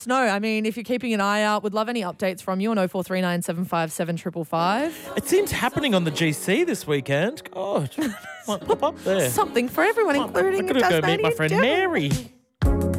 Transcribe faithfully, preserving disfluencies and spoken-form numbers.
No, I mean, if you're keeping an eye out, would love any updates from you on oh four three nine, seven five seven, five five five. It seems happening on the G C this weekend. God, might pop up there. Something for everyone, including I could go meet my Tasmanian friend devil. Mary.